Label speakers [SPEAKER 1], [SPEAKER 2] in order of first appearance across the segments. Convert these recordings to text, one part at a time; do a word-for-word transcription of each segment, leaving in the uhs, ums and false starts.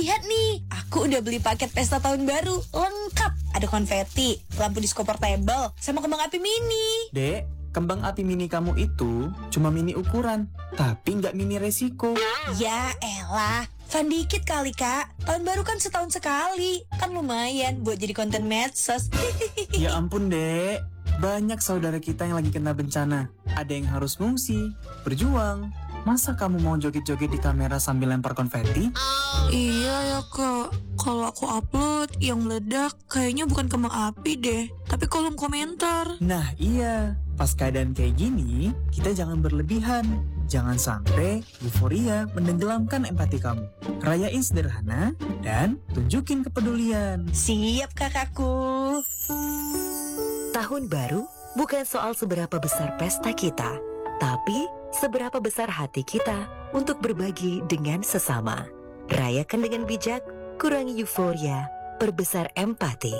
[SPEAKER 1] Lihat nih, aku udah beli paket pesta tahun baru. Lengkap, ada konfeti, lampu disco portable, sama kembang api mini.
[SPEAKER 2] Dek, kembang api mini kamu itu cuma mini ukuran, tapi nggak mini resiko.
[SPEAKER 1] Ya elah, fun dikit kali kak. Tahun baru kan setahun sekali. Kan lumayan buat jadi konten medsos.
[SPEAKER 2] Ya ampun dek, banyak saudara kita yang lagi kena bencana. Ada yang harus ngungsi, berjuang. Masa kamu mau joget-joget di kamera sambil lempar konfeti?
[SPEAKER 3] Iya ya kak, kalau aku upload yang meledak kayaknya bukan kembang api deh, tapi kolom komentar.
[SPEAKER 2] Nah iya, pas keadaan kayak gini, kita jangan berlebihan. Jangan sampai euforia menenggelamkan empati kamu. Rayain sederhana dan tunjukin kepedulian.
[SPEAKER 1] Siap kakakku.
[SPEAKER 4] Tahun baru bukan soal seberapa besar pesta kita, tapi seberapa besar hati kita untuk berbagi dengan sesama. Rayakan dengan bijak, kurangi euforia, perbesar empati.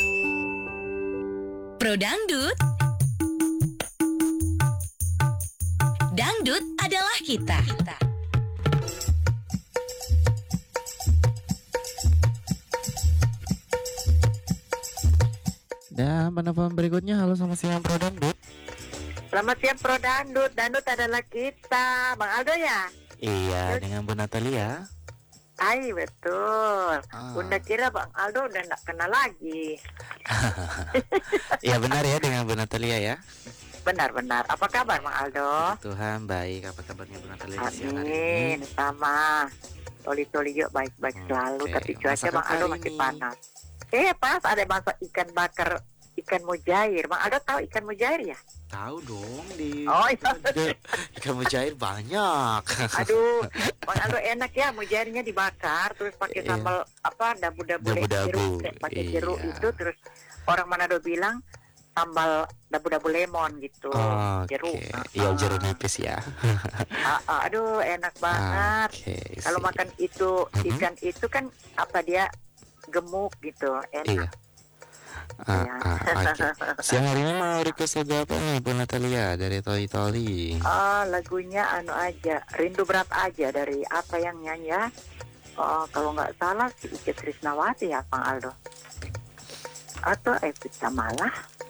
[SPEAKER 1] Pro Dangdut. Dangdut adalah kita.
[SPEAKER 5] Dan penelpon berikutnya, halo sama siang Pro Dangdut.
[SPEAKER 6] Selamat siang Pro Dangdut. Dangdut adalah kita, Bang Aldo ya?
[SPEAKER 5] Iya, dengan Bu Natalia.
[SPEAKER 6] Ay, betul.
[SPEAKER 5] Ah.
[SPEAKER 6] Bunda kira Bang Aldo udah gak kenal lagi.
[SPEAKER 5] Iya benar ya, dengan Bu Natalia ya.
[SPEAKER 6] Benar-benar. Apa kabar Bang Aldo?
[SPEAKER 5] Tuhan baik, apa kabarnya Bu Natalia di siang hari ini?
[SPEAKER 6] Amin, sama. Toli-toli yuk baik-baik
[SPEAKER 5] Hmm,
[SPEAKER 6] selalu.
[SPEAKER 5] oke.
[SPEAKER 6] Tapi cuaca
[SPEAKER 5] Masakan
[SPEAKER 6] Bang Aldo
[SPEAKER 5] kali
[SPEAKER 6] masih
[SPEAKER 5] ini.
[SPEAKER 6] panas. Eh pas ada masak ikan bakar, ikan mujair. Bang Aldo tahu ikan mujair ya?
[SPEAKER 5] Tahu dong di
[SPEAKER 6] Oh, iya.
[SPEAKER 5] ikan mujair banyak.
[SPEAKER 6] Aduh, Bang Aldo enak ya, mujairnya dibakar terus pakai
[SPEAKER 5] Iya.
[SPEAKER 6] sambal apa dabu-dabu
[SPEAKER 5] Dabu-dabu,
[SPEAKER 6] jeruk, pakai
[SPEAKER 5] iya.
[SPEAKER 6] jeruk itu terus orang Manado bilang sambal dabu-dabu lemon gitu, jeruk.
[SPEAKER 5] Oke,
[SPEAKER 6] Ah,
[SPEAKER 5] iya
[SPEAKER 6] ah.
[SPEAKER 5] jeruk nipis ya.
[SPEAKER 6] Ah, ah, aduh enak banget.
[SPEAKER 5] Oke,
[SPEAKER 6] Kalau
[SPEAKER 5] sip.
[SPEAKER 6] makan itu
[SPEAKER 5] Mhm.
[SPEAKER 6] ikan itu kan apa dia gemuk gitu,
[SPEAKER 5] Iya.
[SPEAKER 6] enak.
[SPEAKER 5] Ah,
[SPEAKER 6] Iya.
[SPEAKER 5] ah, oke. Siang hari ini mau request lagu apa nih Bu Natalia dari Toli Toli?
[SPEAKER 6] Ah, lagunya anu aja, Rindu Berat aja dari apa yang nyanyi ya? Oh, kalau nggak salah si Ike Trisnawati ya, Bang Aldo. Atau Evita Malah.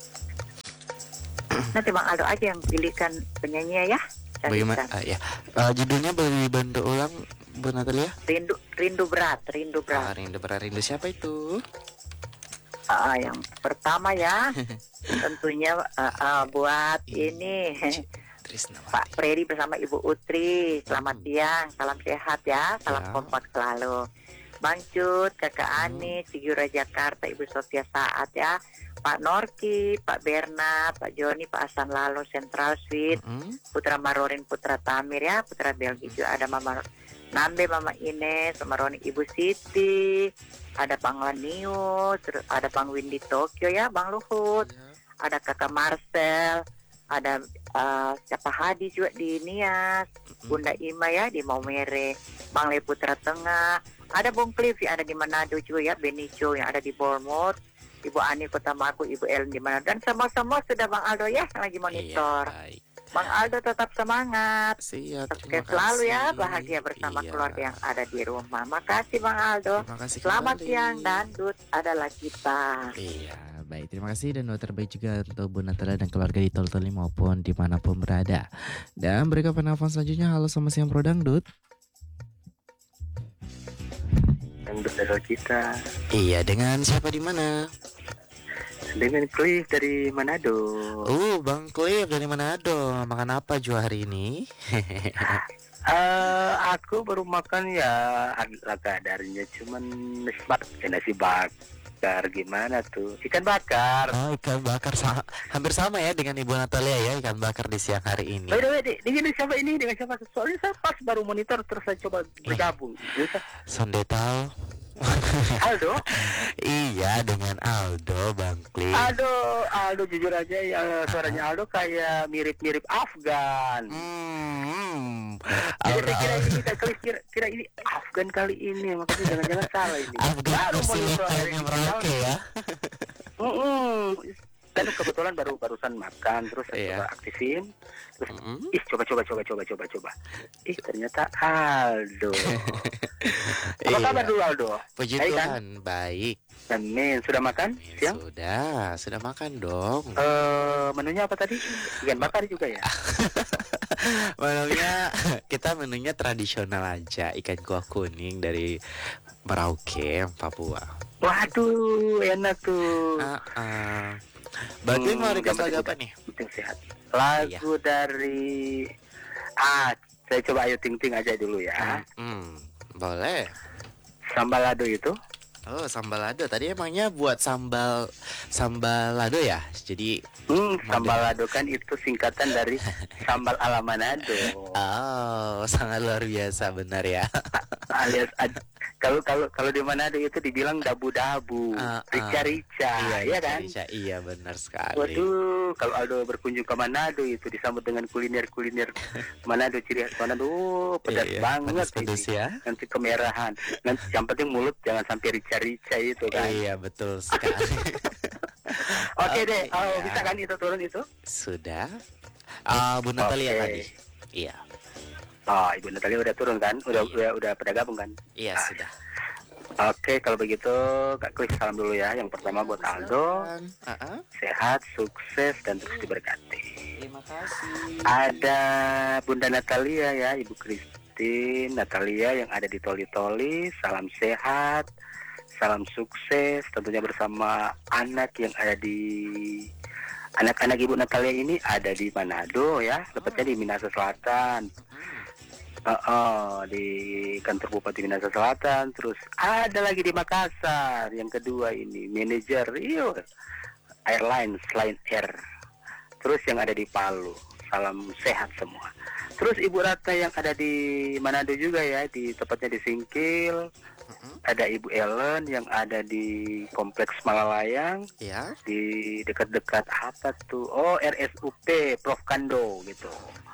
[SPEAKER 6] Nanti Bang Aldo aja yang pilihkan penyanyi ya.
[SPEAKER 5] Bagaimana?
[SPEAKER 6] Carikan.
[SPEAKER 5] Ah, ya. Ah, judulnya boleh dibantu ulang Bu Natalia?
[SPEAKER 6] Rindu, rindu berat, rindu
[SPEAKER 5] Ah,
[SPEAKER 6] berat.
[SPEAKER 5] rindu berat rindu siapa itu?
[SPEAKER 6] Ah, yang pertama ya, tentunya ah, ah, buat ini
[SPEAKER 5] Trisnawati.
[SPEAKER 6] Pak Freddy bersama Ibu Utri. Selamat siang, salam sehat ya, salam
[SPEAKER 5] Ya.
[SPEAKER 6] kompak selalu. Bang Cut, Kakak Ani, Sigura Jakarta, Ibu Sofia Saat ya, Pak Norki, Pak Bernard, Pak Joni, Pak Asan Lalo, Central Suite,
[SPEAKER 5] Mm-mm.
[SPEAKER 6] Putra Marorin, Putra Tamir ya, Putra Belgi juga ada Mama Nambe, Mama Ines, Mama Roni, Ibu Siti, ada Bang Lanius, terus ada Bang Windy Tokyo ya, Bang Luhut, ada Kakak Marcel, ada uh, siapa Hadi juga di Nias, Bunda Ima ya di Maumere, Bang Le Putra Tengah, ada Bung Cliff yang ada di Manado juga ya, Benicio yang ada di Bournemouth, Ibu Ani Kota Maku, Ibu Ellen di Manado, dan semua-semua sudah Bang Aldo ya yang lagi monitor.
[SPEAKER 5] Iya, baik.
[SPEAKER 6] Bang Aldo tetap semangat.
[SPEAKER 5] Siap,
[SPEAKER 6] Sukses
[SPEAKER 5] terima
[SPEAKER 6] selalu ya,
[SPEAKER 5] kasih.
[SPEAKER 6] bahagia bersama
[SPEAKER 5] Iya.
[SPEAKER 6] keluarga yang ada di rumah. Makasih Bang Aldo.
[SPEAKER 5] Terima kasih
[SPEAKER 6] Selamat
[SPEAKER 5] kembali.
[SPEAKER 6] siang, Dangdut adalah kita.
[SPEAKER 5] Iya, baik. Terima kasih dan doa terbaik juga untuk Bu Natalia dan keluarga di Tol Toli maupun dimanapun berada. Dan berikut penelpon selanjutnya, halo sama siang Pro Dangdut.
[SPEAKER 7] Dangdut adalah kita.
[SPEAKER 5] Iya, dengan siapa di mana?
[SPEAKER 7] Dengan Cliff dari Manado.
[SPEAKER 5] Uh, Bang Cliff dari Manado. Makan apa jua hari ini?
[SPEAKER 7] Eh, aku baru makan ya ala kadarnya, cuman nisbat ke nasi bakar gimana tuh? Ikan bakar.
[SPEAKER 5] Oh, ikan bakar sama, hampir sama ya dengan Ibu Natalia ya, ikan bakar di siang hari ini.
[SPEAKER 7] By the way, di- dengan siapa ini? Dengan siapa? Soalnya saya pas baru monitor terus saya coba bergabung. Bisa?
[SPEAKER 5] Sonde tahu.
[SPEAKER 7] Aldo?
[SPEAKER 5] Iya, dengan Aldo, Bang Cliff.
[SPEAKER 7] Aldo, Aldo jujur aja ya suaranya Aldo kayak mirip-mirip Afgan.
[SPEAKER 5] Hmm.
[SPEAKER 7] Jadi
[SPEAKER 5] Aura-
[SPEAKER 7] saya kira ini kita kira, kira, kira ini Afgan kali ini, makanya jangan-jangan salah ini.
[SPEAKER 5] Afgan
[SPEAKER 7] Baru
[SPEAKER 5] versi
[SPEAKER 7] monitor dari
[SPEAKER 5] lokalnya
[SPEAKER 7] digital
[SPEAKER 5] Merauke
[SPEAKER 7] nih.
[SPEAKER 5] ya.
[SPEAKER 7] Mm-mm. kan kebetulan baru barusan makan, terus saya
[SPEAKER 5] Iya.
[SPEAKER 7] coba aktifin, terus
[SPEAKER 5] Mm-mm.
[SPEAKER 7] ih coba coba coba coba coba coba, ih ternyata Aldo. Apa kabar
[SPEAKER 5] Iya.
[SPEAKER 7] dulu Aldo?
[SPEAKER 5] Puji
[SPEAKER 7] Baik kan?
[SPEAKER 5] Tuhan, baik.
[SPEAKER 7] Amin. Sudah makan siang?
[SPEAKER 5] Sudah, sudah makan dong.
[SPEAKER 7] Eh menunya apa tadi? Ikan bakar juga ya?
[SPEAKER 5] Menunya kita menunya tradisional aja, ikan kuah kuning dari Merauke, Papua.
[SPEAKER 7] Waduh, enak tuh.
[SPEAKER 5] Ah, ah. Berarti
[SPEAKER 7] Hmm,
[SPEAKER 5] mau request
[SPEAKER 7] yang
[SPEAKER 5] lagu
[SPEAKER 7] penting
[SPEAKER 5] apa
[SPEAKER 7] udah-
[SPEAKER 5] nih?
[SPEAKER 7] penting sehat. Lagu dari ah, saya coba Ayu Ting Ting aja dulu ya.
[SPEAKER 5] Hmm, boleh.
[SPEAKER 7] Sambal lado itu.
[SPEAKER 5] Oh, sambal lado. Tadi emangnya buat sambal sambal lado ya? Jadi
[SPEAKER 7] Hmm,
[SPEAKER 5] Mantap.
[SPEAKER 7] sambal lado kan itu singkatan dari sambal ala Manado.
[SPEAKER 5] oh, sangat luar biasa benar ya.
[SPEAKER 7] Alias ad- kalau kalau kalau di Manado itu dibilang dabu-dabu,
[SPEAKER 5] Ah, ah.
[SPEAKER 7] rica-rica, ya kan?
[SPEAKER 5] Iya, iya benar sekali.
[SPEAKER 7] Waduh, kalau Aldo berkunjung ke Manado itu disambut dengan kuliner-kuliner Manado, ciri khas Manado, oh, pedas
[SPEAKER 5] Iya, iya,
[SPEAKER 7] banget
[SPEAKER 5] pedas-pedas
[SPEAKER 7] ini.
[SPEAKER 5] ya.
[SPEAKER 7] Nanti kemerahan. Nanti yang penting mulut jangan sampai rica-rica itu kan.
[SPEAKER 5] Iya, betul sekali.
[SPEAKER 7] Oke deh,
[SPEAKER 5] Oke,
[SPEAKER 7] oh,
[SPEAKER 5] iya.
[SPEAKER 7] bisa kan itu turun itu?
[SPEAKER 5] Sudah. Ah, Bu Natalia
[SPEAKER 7] Oke.
[SPEAKER 5] tadi. Iya.
[SPEAKER 7] Oh, Ibu Natalia udah turun kan? Udah
[SPEAKER 5] Iya.
[SPEAKER 7] udah udah pada gabung kan?
[SPEAKER 5] Iya,
[SPEAKER 7] Ah,
[SPEAKER 5] sudah.
[SPEAKER 7] Oke, kalau begitu Kak Klik salam dulu ya. Yang pertama buat Aldo,
[SPEAKER 5] Ah, ah.
[SPEAKER 7] sehat, sukses dan terus diberkati.
[SPEAKER 5] Terima kasih.
[SPEAKER 7] Ada Bunda Natalia ya, Ibu Christine Natalia yang ada di Toli-Toli. Salam sehat, salam sukses, tentunya bersama anak yang ada di anak-anak Ibu Natalia ini ada di Manado ya, tepatnya di Minahasa Selatan. Uh, uh, di kantor Bupati Minahasa Selatan. Terus ada lagi di Makassar. Yang kedua ini manajer iyo airline Lion Air. Terus yang ada di Palu. Salam sehat semua. Terus Ibu Ratna yang ada di Manado juga ya, di tepatnya di Singkil. Ada Ibu Ellen yang ada di Kompleks Malalayang,
[SPEAKER 5] Ya.
[SPEAKER 7] di dekat-dekat apa tuh? Oh, R S U P Prof Kando gitu.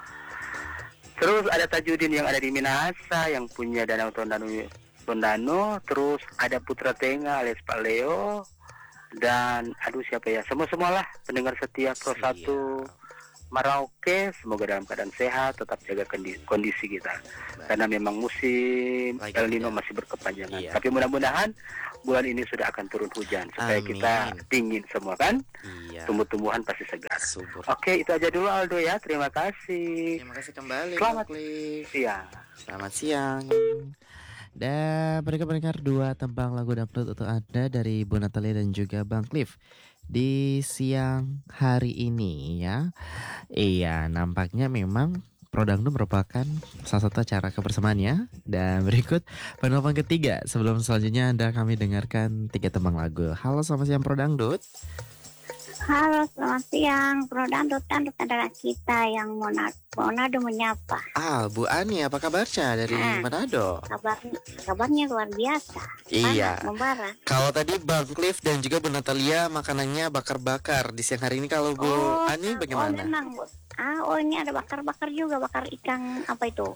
[SPEAKER 7] Terus ada Tajudin yang ada di Minahasa yang punya Danau Tondano, Tondano. Terus ada Putra Tenga alias Pak Leo. Dan aduh siapa ya, semua-semualah pendengar setia Pro
[SPEAKER 5] Siap.
[SPEAKER 7] satu Merauke. Semoga dalam keadaan sehat, tetap jaga kondi- kondisi kita. Karena memang musim
[SPEAKER 5] Lagi
[SPEAKER 7] El Nino
[SPEAKER 5] hujan.
[SPEAKER 7] masih berkepanjangan.
[SPEAKER 5] Iya.
[SPEAKER 7] Tapi mudah-mudahan bulan ini sudah akan turun hujan supaya
[SPEAKER 5] Amin.
[SPEAKER 7] kita dingin semua kan.
[SPEAKER 5] Iya.
[SPEAKER 7] Tumbuh-tumbuhan pasti segar.
[SPEAKER 5] Subur.
[SPEAKER 7] Oke, itu aja dulu Aldo ya. Terima kasih.
[SPEAKER 5] Terima kasih kembali,
[SPEAKER 7] Selamat.
[SPEAKER 5] Kak Cliff.
[SPEAKER 7] Iya.
[SPEAKER 5] Selamat siang. Dan mereka mendengar dua tembang lagu dangdut untuk Anda dari Bu Natalia dan juga Bang Cliff di siang hari ini ya. Iya, nampaknya memang Pro Dangdut merupakan salah satu acara kebersamaannya. Dan berikut penelpon ketiga. Sebelum selanjutnya Anda kami dengarkan tiga tembang lagu. Halo, selamat siang Pro Dangdut.
[SPEAKER 8] Halo, selamat siang. Pro Dangdut Dangdut adalah kita yang Monado, Monado menyapa.
[SPEAKER 5] Ah, Bu Ani, apa kabarnya dari
[SPEAKER 8] Ah.
[SPEAKER 5] Manado?
[SPEAKER 8] Kabar, kabarnya luar biasa.
[SPEAKER 5] Iya.
[SPEAKER 8] Panas, membara.
[SPEAKER 5] Kalau tadi Bang Cliff dan juga Bu Natalia makanannya bakar-bakar di siang hari ini, kalau Bu Ani
[SPEAKER 8] Oh,
[SPEAKER 5] bagaimana?
[SPEAKER 8] memang, Bu. Ah, oh ini ada bakar-bakar juga, bakar ikan apa itu?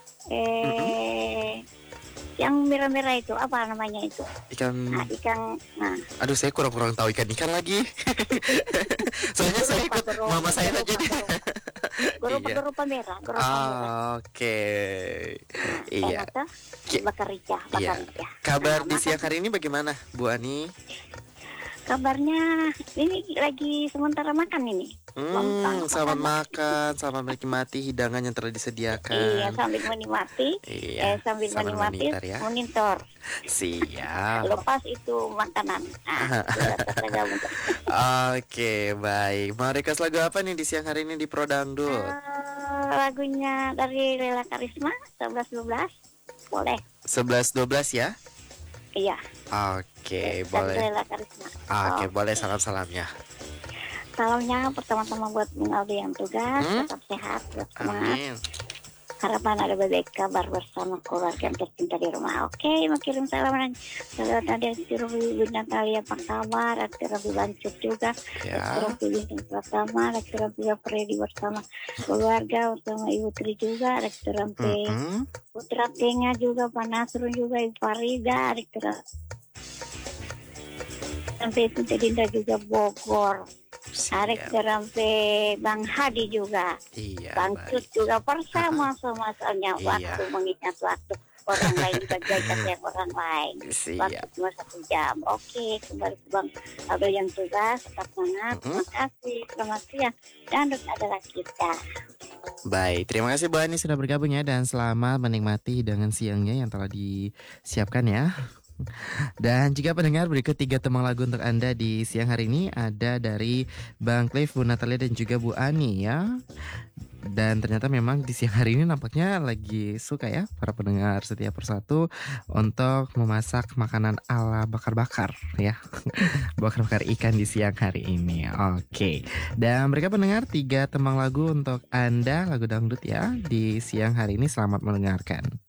[SPEAKER 8] Eh, yang merah-merah itu apa namanya itu?
[SPEAKER 5] Ikan,
[SPEAKER 8] Nah, ikan. Nah,
[SPEAKER 5] aduh saya kurang-kurang tahu ikan-ikan lagi. Soalnya saya ikut
[SPEAKER 8] Berupa-
[SPEAKER 5] mama saya
[SPEAKER 8] berupa-
[SPEAKER 5] aja deh.
[SPEAKER 8] berupa
[SPEAKER 5] Iya.
[SPEAKER 8] berupa merah, berupa merah.
[SPEAKER 5] Ah, Oke, iya.
[SPEAKER 8] Enak tuh?
[SPEAKER 5] Ki-
[SPEAKER 8] Bakar rica, bakar
[SPEAKER 5] Iya.
[SPEAKER 8] rica.
[SPEAKER 5] Kabar
[SPEAKER 8] Nah,
[SPEAKER 5] di
[SPEAKER 8] maka-
[SPEAKER 5] siang hari ini bagaimana, Bu Ani?
[SPEAKER 8] Kabarnya ini lagi sementara makan ini.
[SPEAKER 5] Hmm,
[SPEAKER 8] Lontong,
[SPEAKER 5] selamat
[SPEAKER 8] makan.
[SPEAKER 5] makan, selamat menikmati hidangan yang telah
[SPEAKER 8] Iya,
[SPEAKER 5] disediakan.
[SPEAKER 8] sambil menikmati.
[SPEAKER 5] Iya,
[SPEAKER 8] eh, sambil
[SPEAKER 5] sambil
[SPEAKER 8] menikmati,
[SPEAKER 5] monitor ya.
[SPEAKER 8] monitor.
[SPEAKER 5] Siap.
[SPEAKER 8] Lepas itu makanan. Ah, sudah tergabung.
[SPEAKER 5] Oke, baik. Mau request lagu apa nih di siang hari ini di Pro Dangdut?
[SPEAKER 8] Eh, lagunya dari Lela Karisma sebelas dua belas. Boleh.
[SPEAKER 5] sebelas dua belas ya?
[SPEAKER 8] Iya.
[SPEAKER 5] Oke,
[SPEAKER 8] dari
[SPEAKER 5] boleh.
[SPEAKER 8] Lela Karisma.
[SPEAKER 5] Oke,
[SPEAKER 8] Oh.
[SPEAKER 5] boleh salam-salamnya.
[SPEAKER 8] Salamnya pertama-tama buat Bung Aldi yang tugas,
[SPEAKER 5] Hmm?
[SPEAKER 8] tetap sehat, buat semangat.
[SPEAKER 5] Amin.
[SPEAKER 8] Harapan ada baik kabar bersama keluarga yang tercinta di rumah. Oke, mau kirim salam dan salam dari Robi Bin Natalia apa kabar? Ada Robi Bancut juga.
[SPEAKER 5] Ya.
[SPEAKER 8] Robi Bintang pertama, ada Robi Freddy bersama keluarga, bersama Ibu Tri juga, ada Robi
[SPEAKER 5] Mm-mm.
[SPEAKER 8] Putra Tenga juga, Pak Nasrul juga, Ibu Farida, ada sampai itu Dinda juga Bogor. Arek
[SPEAKER 5] Siap.
[SPEAKER 8] sampai Bang Hadi juga.
[SPEAKER 5] Iya,
[SPEAKER 8] Bang
[SPEAKER 5] baik.
[SPEAKER 8] Tut juga bersama sama soalnya
[SPEAKER 5] Iya.
[SPEAKER 8] waktu mengingat waktu orang lain bagaikan yang orang lain. Waktu
[SPEAKER 5] Siap.
[SPEAKER 8] cuma satu jam. Oke, kembali ke Bang Aldo yang tugas. Tetap semangat.
[SPEAKER 5] Mm-mm.
[SPEAKER 8] Terima kasih. Selamat siang. Dan adalah kita.
[SPEAKER 5] Baik, terima kasih Bu Ani sudah bergabung ya dan selamat menikmati hidangan siangnya yang telah disiapkan ya. Dan juga pendengar berikut tiga tembang lagu untuk Anda di siang hari ini ada dari Bang Cliff, Bu Natalia dan juga Bu Ani ya. Dan ternyata memang di siang hari ini nampaknya lagi suka ya para pendengar setiap persatu untuk memasak makanan ala bakar-bakar ya. Bakar-bakar ikan di siang hari ini. Oke. Dan mereka pendengar tiga tembang lagu untuk Anda, lagu dangdut ya di siang hari ini. Selamat mendengarkan.